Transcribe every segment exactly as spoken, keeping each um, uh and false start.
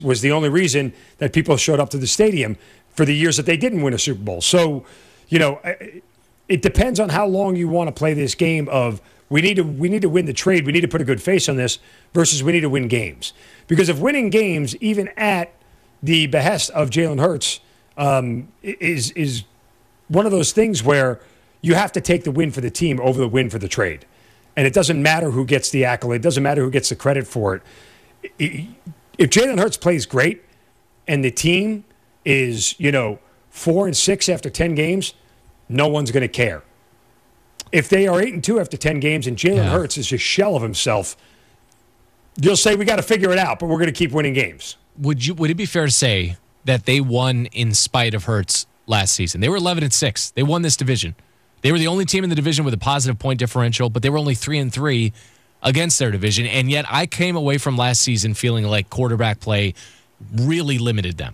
was the only reason that people showed up to the stadium for the years that they didn't win a Super Bowl. So, you know, it depends on how long you want to play this game of we need to we need to win the trade, we need to put a good face on this versus we need to win games. Because if winning games, even at the behest of Jalen Hurts, um, is is one of those things where you have to take the win for the team over the win for the trade. And it doesn't matter who gets the accolade. It doesn't matter who gets the credit for it. If Jalen Hurts plays great and the team is, you know, four and six after ten games, no one's going to care. If they are eight and two after ten games and Jalen yeah. Hurts is a shell of himself, you'll say we got to figure it out, but we're going to keep winning games. Would you? Would it be fair to say that they won in spite of Hurts last season? They were eleven and six. They won this division. They were the only team in the division with a positive point differential, but they were only three and three against their division. And yet I came away from last season feeling like quarterback play really limited them.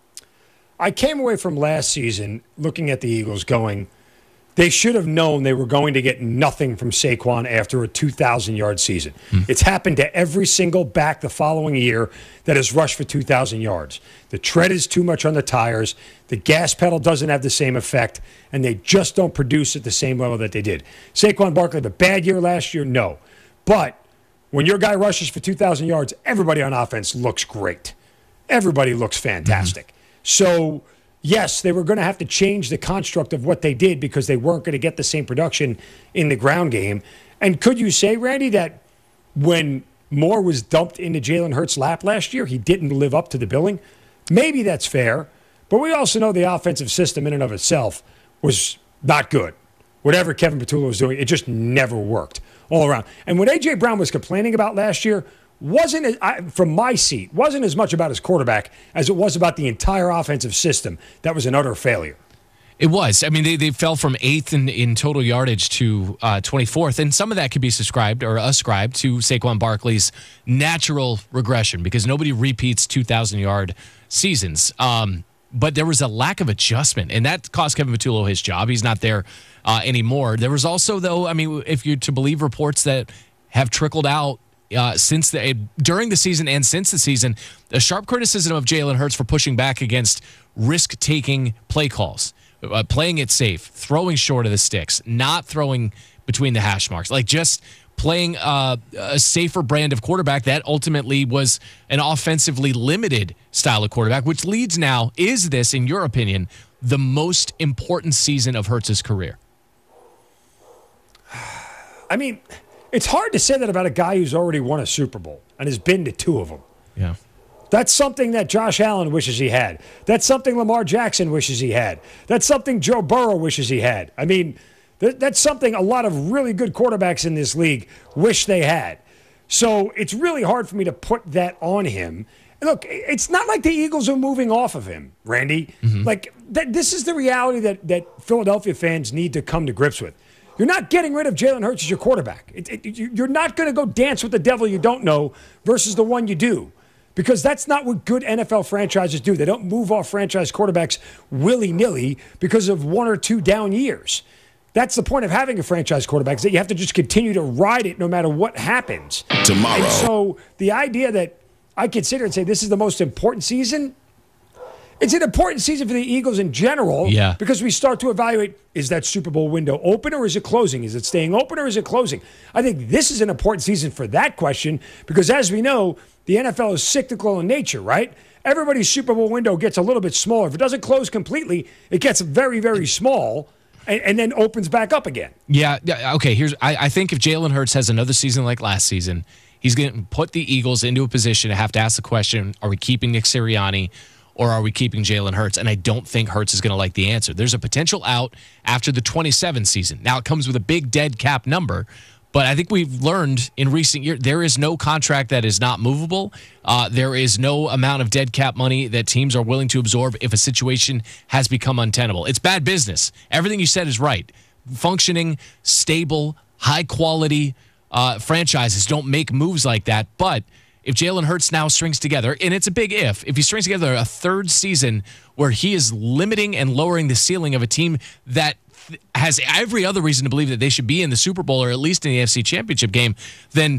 I came away from last season looking at the Eagles going, they should have known they were going to get nothing from Saquon after a two thousand yard season. Hmm. It's happened to every single back the following year that has rushed for two thousand yards. The tread is too much on the tires. The gas pedal doesn't have the same effect, and they just don't produce at the same level that they did. Saquon Barkley had a bad year last year? No. But when your guy rushes for two thousand yards, everybody on offense looks great. Everybody looks fantastic. Mm-hmm. So, yes, they were going to have to change the construct of what they did because they weren't going to get the same production in the ground game. And could you say, Randy, that when Moore was dumped into Jalen Hurts' lap last year, he didn't live up to the billing? Maybe that's fair, but we also know the offensive system in and of itself was not good. Whatever Kevin Petula was doing, it just never worked all around. And what A J. Brown was complaining about last year wasn't, from my seat, wasn't as much about his quarterback as it was about the entire offensive system that was an utter failure. It was. I mean, they, they fell from eighth in, in total yardage to uh, twenty-fourth, and some of that could be subscribed or ascribed to Saquon Barkley's natural regression because nobody repeats two thousand yard seasons. Um, but there was a lack of adjustment, and that cost Kevin Petula his job. He's not there uh, anymore. There was also, though, I mean, if you're to believe reports that have trickled out Uh, since the during the season and since the season, a sharp criticism of Jalen Hurts for pushing back against risk-taking play calls, uh, playing it safe, throwing short of the sticks, not throwing between the hash marks, like just playing uh, a safer brand of quarterback that ultimately was an offensively limited style of quarterback, which leads now, is this, in your opinion, the most important season of Hurts' career? I mean, it's hard to say that about a guy who's already won a Super Bowl and has been to two of them. Yeah. That's something that Josh Allen wishes he had. That's something Lamar Jackson wishes he had. That's something Joe Burrow wishes he had. I mean, th- that's something a lot of really good quarterbacks in this league wish they had. So it's really hard for me to put that on him. And look, it's not like the Eagles are moving off of him, Randy. Mm-hmm. Like, th- this is the reality that, that Philadelphia fans need to come to grips with. You're not getting rid of Jalen Hurts as your quarterback. It, it, you're not going to go dance with the devil you don't know versus the one you do, because that's not what good N F L franchises do. They don't move off franchise quarterbacks willy-nilly because of one or two down years. That's the point of having a franchise quarterback, is that you have to just continue to ride it no matter what happens. Tomorrow. And so the idea that I could sit here and say this is the most important season, it's an important season for the Eagles in general, yeah. because we start to evaluate, is that Super Bowl window open or is it closing? Is it staying open or is it closing? I think this is an important season for that question because, as we know, the N F L is cyclical in nature, right? Everybody's Super Bowl window gets a little bit smaller. If it doesn't close completely, it gets very, very small and, and then opens back up again. Yeah, okay, here's I, I think if Jalen Hurts has another season like last season, he's going to put the Eagles into a position to have to ask the question, are we keeping Nick Sirianni? Or are we keeping Jalen Hurts? And I don't think Hurts is going to like the answer. There's a potential out after the twenty-seven season. Now, it comes with a big dead cap number, but I think we've learned in recent years there is no contract that is not movable. Uh, there is no amount of dead cap money that teams are willing to absorb if a situation has become untenable. It's bad business. Everything you said is right. Functioning, stable, high-quality uh, franchises don't make moves like that, but if Jalen Hurts now strings together, and it's a big if, if he strings together a third season where he is limiting and lowering the ceiling of a team that th- has every other reason to believe that they should be in the Super Bowl or at least in the A F C Championship game, then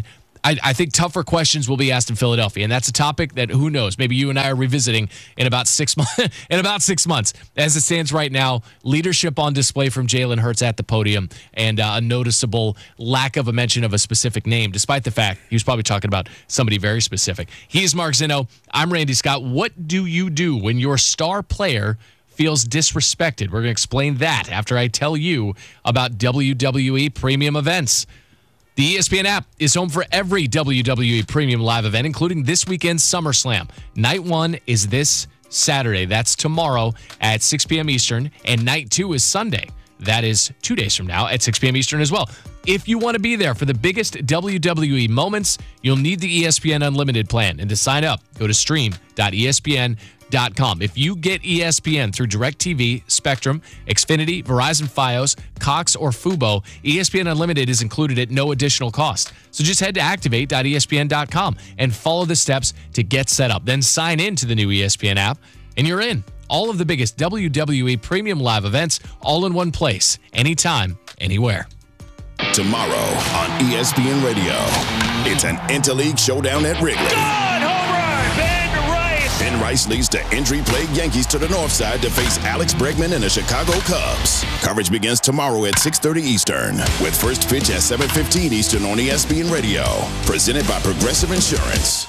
I, I think tougher questions will be asked in Philadelphia, and that's a topic that who knows? Maybe you and I are revisiting in about six months. in about six months, as it stands right now, leadership on display from Jalen Hurts at the podium, and uh, a noticeable lack of a mention of a specific name, despite the fact he was probably talking about somebody very specific. He's Mark Zinno. I'm Randy Scott. What do you do when your star player feels disrespected? We're going to explain that after I tell you about W W E premium events. The E S P N app is home for every W W E premium live event, including this weekend's SummerSlam. Night one is this Saturday. That's tomorrow at six p.m. Eastern, and night two is Sunday. That is two days from now at six p.m. Eastern as well. If you want to be there for the biggest W W E moments, you'll need the E S P N Unlimited plan. And to sign up, go to stream dot E S P N dot com. If you get E S P N through DirecTV, Spectrum, Xfinity, Verizon Fios, Cox, or Fubo, E S P N Unlimited is included at no additional cost. So just head to activate dot E S P N dot com and follow the steps to get set up. Then sign in to the new E S P N app, and you're in. All of the biggest W W E premium live events, all in one place, anytime, anywhere. Tomorrow on E S P N Radio, it's an Interleague showdown at Wrigley. Good home run, Ben Rice. Ben Rice leads the injury-plagued Yankees to the north side to face Alex Bregman and the Chicago Cubs. Coverage begins tomorrow at six thirty Eastern, with first pitch at seven fifteen Eastern on E S P N Radio. Presented by Progressive Insurance.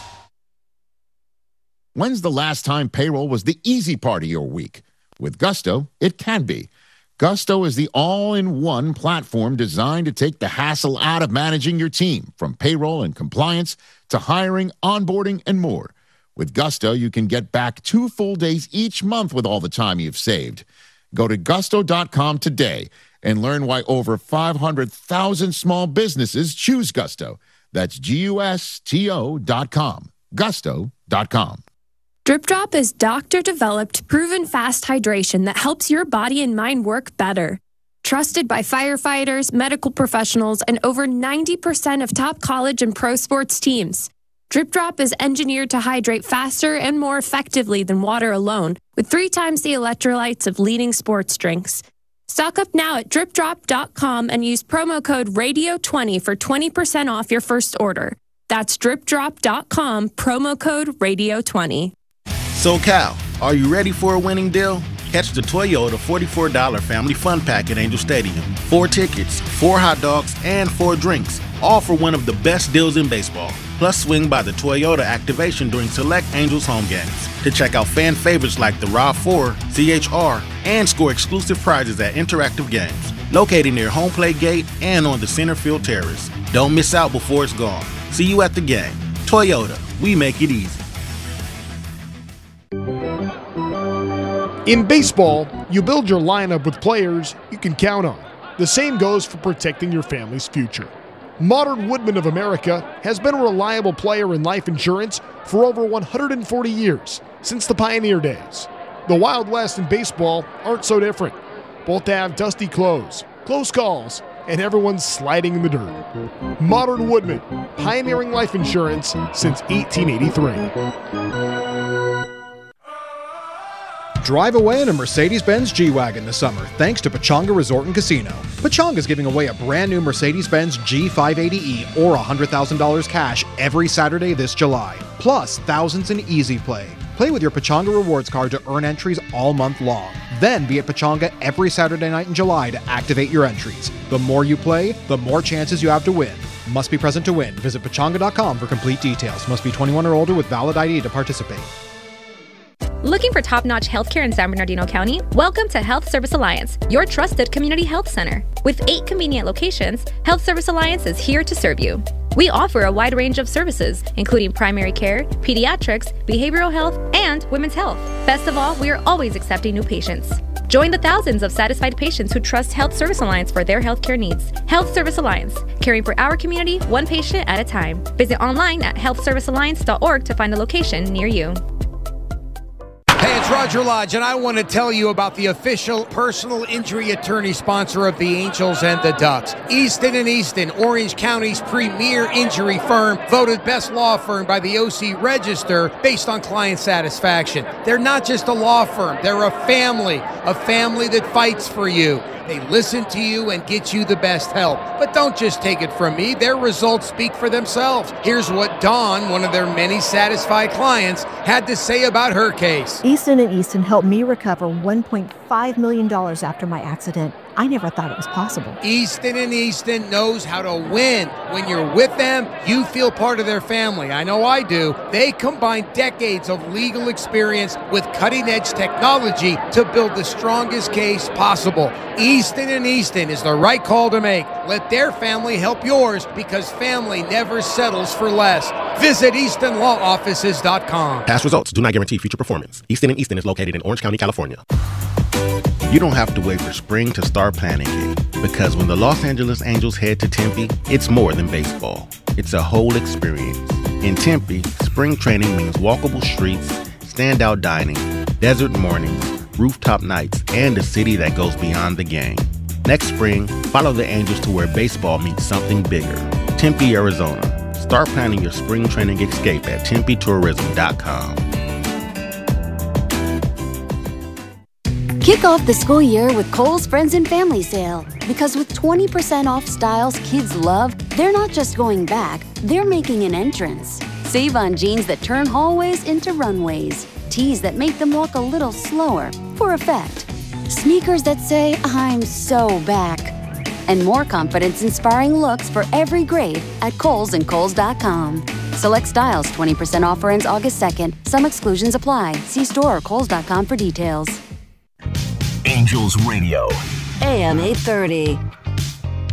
When's the last time payroll was the easy part of your week? With Gusto, it can be. Gusto is the all-in-one platform designed to take the hassle out of managing your team, from payroll and compliance to hiring, onboarding, and more. With Gusto, you can get back two full days each month with all the time you've saved. Go to gusto dot com today and learn why over five hundred thousand small businesses choose Gusto. That's G U S T O dot com. gusto dot com. Drip Drop is doctor-developed, proven fast hydration that helps your body and mind work better. Trusted by firefighters, medical professionals, and over ninety percent of top college and pro sports teams. Drip Drop is engineered to hydrate faster and more effectively than water alone, with three times the electrolytes of leading sports drinks. Stock up now at drip drop dot com and use promo code radio twenty for twenty percent off your first order. That's drip drop dot com, promo code radio twenty. So Cal, are you ready for a winning deal? Catch the Toyota forty-four dollars Family Fun Pack at Angel Stadium. Four tickets, four hot dogs, and four drinks, all for one of the best deals in baseball. Plus, swing by the Toyota activation during select Angels home games to check out fan favorites like the RAV four, C H R, and score exclusive prizes at interactive games, located near home plate gate and on the center field terrace. Don't miss out before it's gone. See you at the game. Toyota, we make it easy. In baseball, you build your lineup with players you can count on. The same goes for protecting your family's future. Modern Woodmen of America has been a reliable player in life insurance for over one hundred forty years, since the pioneer days. The Wild West and baseball aren't so different. Both have dusty clothes, close calls, and everyone's sliding in the dirt. Modern Woodmen, pioneering life insurance since eighteen eighty-three. Drive away in a Mercedes-Benz G-Wagon this summer, thanks to Pechanga Resort and Casino. Pechanga is giving away a brand new Mercedes-Benz G five eighty E or one hundred thousand dollars cash every Saturday this July, plus thousands in easy play. Play with your Pechanga Rewards card to earn entries all month long. Then be at Pechanga every Saturday night in July to activate your entries. The more you play, the more chances you have to win. Must be present to win. Visit pechanga dot com for complete details. Must be twenty-one or older with valid I D to participate. Looking for top-notch healthcare in San Bernardino County? Welcome to Health Service Alliance, your trusted community health center. With eight convenient locations, Health Service Alliance is here to serve you. We offer a wide range of services, including primary care, pediatrics, behavioral health, and women's health. Best of all, we are always accepting new patients. Join the thousands of satisfied patients who trust Health Service Alliance for their healthcare needs. Health Service Alliance, caring for our community one patient at a time. Visit online at health service alliance dot org to find a location near you. Hey, it's Roger Lodge, and I want to tell you about the official personal injury attorney sponsor of the Angels and the Ducks. Easton and Easton, Orange County's premier injury firm, voted best law firm by the O C Register based on client satisfaction. They're not just a law firm, they're a family, a family that fights for you. They listen to you and get you the best help. But don't just take it from me. Their results speak for themselves. Here's what Dawn, one of their many satisfied clients, had to say about her case. Easton and Easton helped me recover one point five million dollars after my accident. I never thought it was possible. Easton and Easton knows how to win. When you're with them, you feel part of their family. I know I do. They combine decades of legal experience with cutting-edge technology to build the strongest case possible. Easton and Easton is the right call to make. Let their family help yours, because family never settles for less. Visit easton law offices dot com. Past results do not guarantee future performance. Easton and Easton is located in Orange County, California. You don't have to wait for spring to start planning it, because when the Los Angeles Angels head to Tempe, it's more than baseball. It's a whole experience. In Tempe, spring training means walkable streets, standout dining, desert mornings, rooftop nights, and a city that goes beyond the game. Next spring, follow the Angels to where baseball meets something bigger. Tempe, Arizona. Start planning your spring training escape at tempe tourism dot com. Kick off the school year with Kohl's Friends and Family Sale. Because with twenty percent off styles kids love, they're not just going back, they're making an entrance. Save on jeans that turn hallways into runways. Tees that make them walk a little slower, for effect. Sneakers that say, I'm so back. And more confidence-inspiring looks for every grade at Kohl's and Kohl's dot com. Select styles, twenty percent offer ends August second. Some exclusions apply. See store or Kohl's dot com for details. Angels Radio. A M eight thirty.